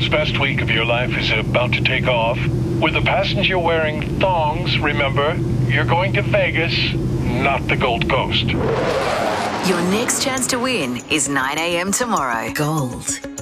world's best week of your life is about to take off. With a passenger wearing thongs, remember, you're going to Vegas, not the Gold Coast. Your next chance to win is 9 a.m. tomorrow. Gold.